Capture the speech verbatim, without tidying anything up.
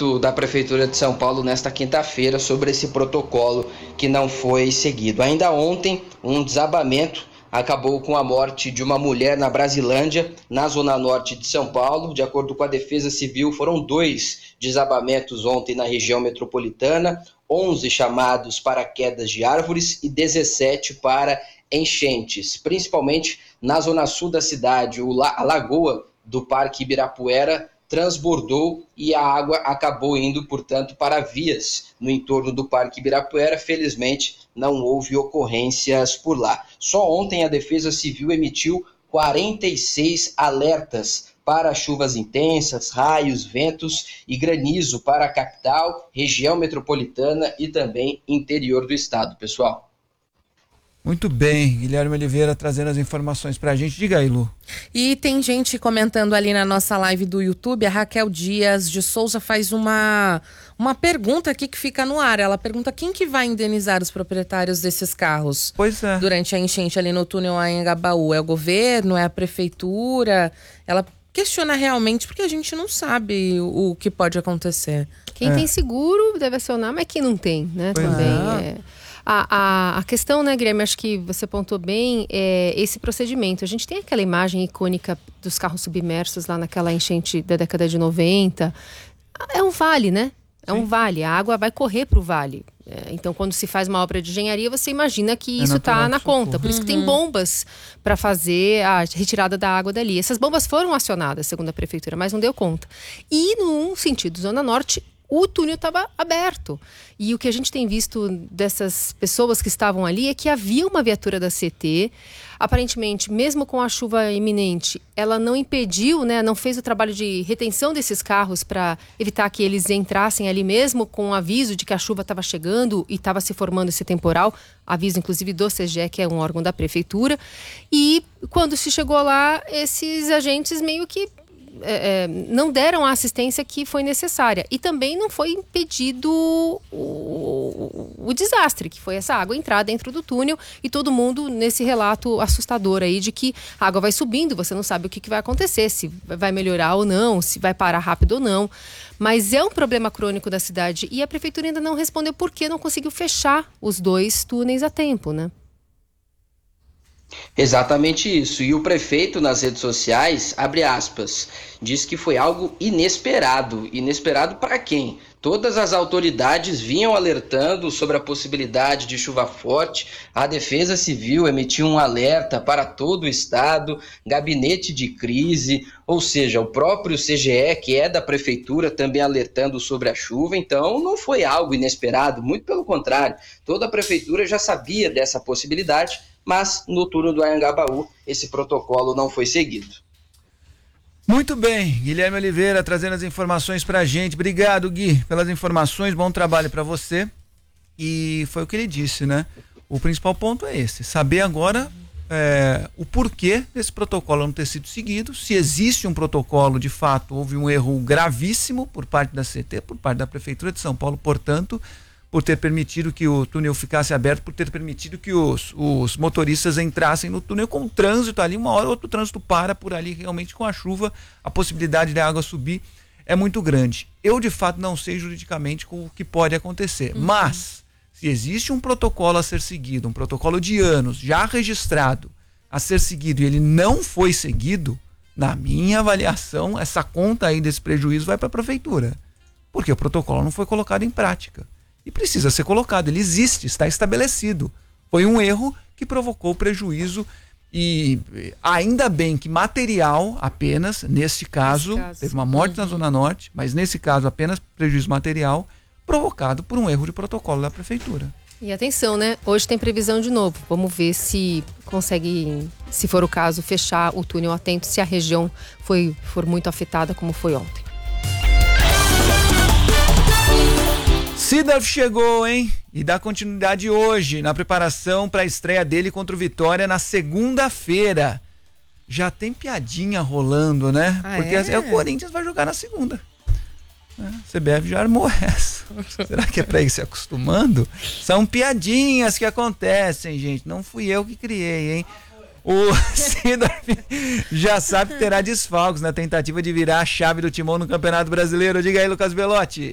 pronunciamento da Prefeitura de São Paulo nesta quinta-feira sobre esse protocolo que não foi seguido. Ainda ontem, um desabamento acabou com a morte de uma mulher na Brasilândia, na zona norte de São Paulo. De acordo com a Defesa Civil, foram dois desabamentos ontem na região metropolitana, onze chamados para quedas de árvores e dezessete para enchentes, principalmente na zona sul da cidade. A lagoa do Parque Ibirapuera transbordou e a água acabou indo, portanto, para vias no entorno do Parque Ibirapuera. Felizmente, não houve ocorrências por lá. Só ontem a Defesa Civil emitiu quarenta e seis alertas para chuvas intensas, raios, ventos e granizo para a capital, região metropolitana e também interior do estado, pessoal. Muito bem, Guilherme Oliveira trazendo as informações pra gente. Diga aí, Lu. E tem gente comentando ali na nossa live do YouTube. A Raquel Dias de Souza faz uma, uma pergunta aqui que fica no ar. Ela pergunta quem que vai indenizar os proprietários desses carros pois é. durante a enchente ali no túnel Anhangabaú. É o governo? É a prefeitura? Ela questiona realmente porque a gente não sabe o, o que pode acontecer. Quem é. tem seguro deve acionar, mas quem não tem, né? Pois também é. é... A, a, a questão, né, Guilherme, acho que você pontuou bem, é esse procedimento. A gente tem aquela imagem icônica dos carros submersos lá naquela enchente da década de noventa. É um vale, né? É Sim. um vale. A água vai correr para o vale. É, então, quando se faz uma obra de engenharia, você imagina que é isso está na conta. Por isso que tem bombas para fazer a retirada da água dali. Essas bombas foram acionadas, segundo a prefeitura, mas não deu conta. E, no sentido Zona Norte, o túnel estava aberto. E o que a gente tem visto dessas pessoas que estavam ali é que havia uma viatura da C T. Aparentemente, mesmo com a chuva iminente, ela não impediu, né, não fez o trabalho de retenção desses carros para evitar que eles entrassem ali mesmo com o aviso de que a chuva estava chegando e estava se formando esse temporal. Aviso, inclusive, do C G E, que é um órgão da prefeitura. E quando se chegou lá, esses agentes meio que É, não deram a assistência que foi necessária. E também não foi impedido o, o, o desastre, que foi essa água entrar dentro do túnel e todo mundo nesse relato assustador aí de que a água vai subindo, você não sabe o que, que vai acontecer, se vai melhorar ou não, se vai parar rápido ou não. Mas é um problema crônico da cidade e a prefeitura ainda não respondeu por que não conseguiu fechar os dois túneis a tempo, né? Exatamente isso. E o prefeito nas redes sociais, abre aspas, diz que foi algo inesperado. Inesperado para quem? Todas as autoridades vinham alertando sobre a possibilidade de chuva forte. A Defesa Civil emitiu um alerta para todo o estado, gabinete de crise, ou seja, o próprio C G E, que é da prefeitura, também alertando sobre a chuva. Então não foi algo inesperado, muito pelo contrário. Toda a prefeitura já sabia dessa possibilidade, mas no túnel do Anhangabaú esse protocolo não foi seguido. Muito bem, Guilherme Oliveira trazendo as informações pra gente. Obrigado, Gui, pelas informações, bom trabalho para você. E foi o que ele disse, né? O principal ponto é esse, saber agora é, o porquê desse protocolo não ter sido seguido, se existe um protocolo, de fato, houve um erro gravíssimo por parte da C T, por parte da Prefeitura de São Paulo, portanto, por ter permitido que o túnel ficasse aberto, por ter permitido que os, os motoristas entrassem no túnel com o trânsito ali, uma hora ou outra o trânsito para por ali, realmente com a chuva, a possibilidade da água subir é muito grande. Eu, de fato, não sei juridicamente o que pode acontecer, uhum. mas se existe um protocolo a ser seguido, um protocolo de anos, já registrado, a ser seguido e ele não foi seguido, na minha avaliação, essa conta aí desse prejuízo vai para a prefeitura, porque o protocolo não foi colocado em prática. E precisa ser colocado, ele existe, está estabelecido. Foi um erro que provocou prejuízo e ainda bem que material apenas, nesse caso, caso. teve uma morte uhum. na Zona Norte, mas nesse caso apenas prejuízo material provocado por um erro de protocolo da prefeitura. E atenção, né? Hoje tem previsão de novo. Vamos ver se consegue, se for o caso, fechar o túnel a tempo, se a região foi, for muito afetada como foi ontem. Seedorf chegou, hein? E dá continuidade hoje na preparação para a estreia dele contra o Vitória na segunda-feira. Já tem piadinha rolando, né? Ah, Porque é? é o Corinthians vai jogar na segunda. A C B F já armou essa. Será que é para ir se acostumando? São piadinhas que acontecem, gente. Não fui eu que criei, hein? O Seedorf já sabe que terá desfalques na tentativa de virar a chave do Timão no Campeonato Brasileiro. Diga aí, Lucas Belotti.